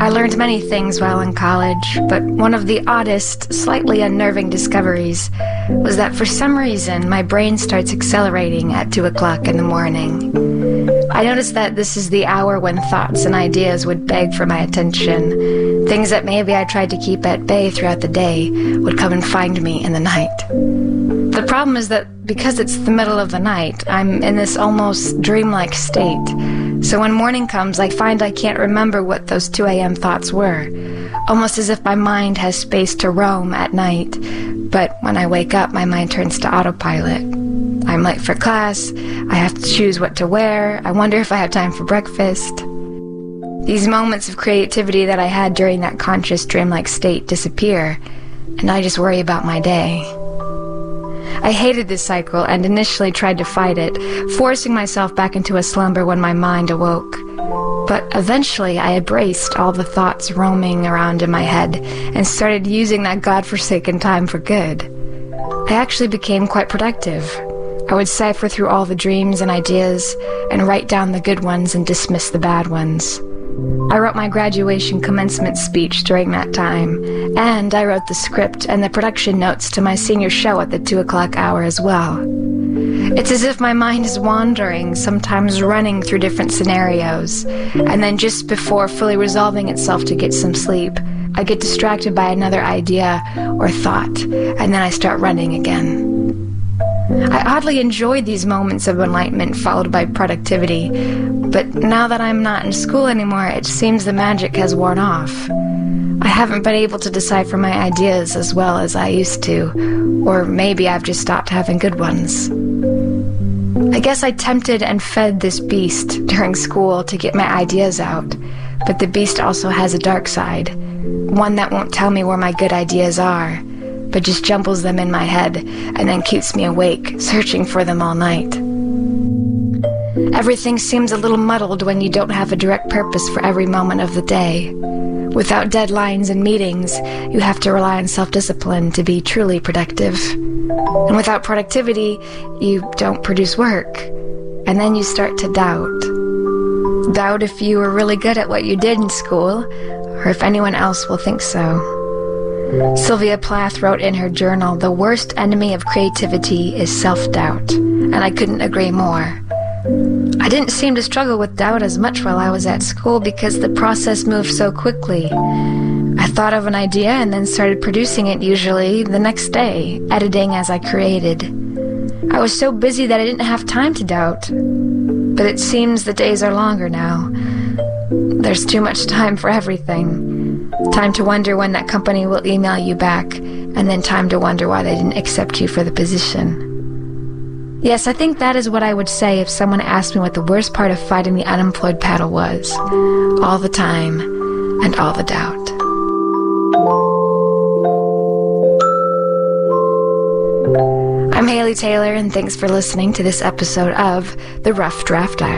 I learned many things while in college, but one of the oddest, slightly unnerving discoveries was that for some reason my brain starts accelerating at 2 o'clock in the morning. I noticed that this is the hour when thoughts and ideas would beg for my attention. Things that maybe I tried to keep at bay throughout the day would come and find me in the night. The problem is that because it's the middle of the night, I'm in this almost dreamlike state. So when morning comes, I find I can't remember what those 2 a.m. thoughts were, almost as if my mind has space to roam at night. But when I wake up, my mind turns to autopilot. I'm late for class, I have to choose what to wear, I wonder if I have time for breakfast. These moments of creativity that I had during that conscious dreamlike state disappear, and I just worry about my day. I hated this cycle and initially tried to fight it, forcing myself back into a slumber when my mind awoke. But eventually I embraced all the thoughts roaming around in my head and started using that godforsaken time for good. I actually became quite productive. I would cipher through all the dreams and ideas and write down the good ones and dismiss the bad ones. I wrote my graduation commencement speech during that time, and I wrote the script and the production notes to my senior show at the 2 o'clock hour as well. It's as if my mind is wandering, sometimes running through different scenarios, and then just before fully resolving itself to get some sleep, I get distracted by another idea or thought, and then I start running again. I oddly enjoyed these moments of enlightenment followed by productivity, but now that I'm not in school anymore, it seems the magic has worn off. I haven't been able to decipher my ideas as well as I used to, or maybe I've just stopped having good ones. I guess I tempted and fed this beast during school to get my ideas out, but the beast also has a dark side, one that won't tell me where my good ideas are, but just jumbles them in my head and then keeps me awake, searching for them all night. Everything seems a little muddled when you don't have a direct purpose for every moment of the day. Without deadlines and meetings, you have to rely on self-discipline to be truly productive. And without productivity, you don't produce work. And then you start to doubt. Doubt if you were really good at what you did in school, or if anyone else will think so. Sylvia Plath wrote in her journal, "The worst enemy of creativity is self-doubt," and I couldn't agree more. I didn't seem to struggle with doubt as much while I was at school because the process moved so quickly. I thought of an idea and then started producing it usually the next day, editing as I created. I was so busy that I didn't have time to doubt. But it seems the days are longer now. There's too much time for everything. Time to wonder when that company will email you back, and then time to wonder why they didn't accept you for the position. Yes, I think that is what I would say if someone asked me what the worst part of fighting the unemployed paddle was. All the time, and all the doubt. I'm Haley Taylor, and thanks for listening to this episode of The Rough Draft Diary.